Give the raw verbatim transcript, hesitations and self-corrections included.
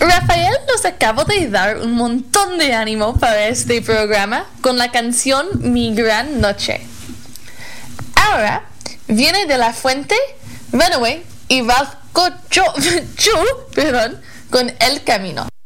Rafael nos acaba de dar un montón de ánimo para este programa con la canción Mi Gran Noche. Ahora viene De La Fuente, Runaway y Ralph Gocho, perdón, con El Camino.